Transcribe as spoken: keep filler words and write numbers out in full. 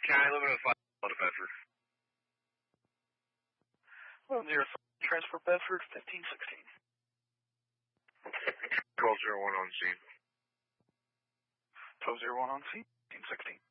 County, living in five to Bedford. One zero transfer Bedford, fifteen sixteen. twelve zero one on scene. twelve zero one on scene, fifteen sixteen.